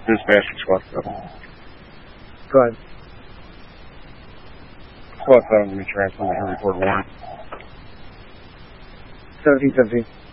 Dispatch Squad 7. Go ahead. Squad 7 to be transferred to report warrant. 1717.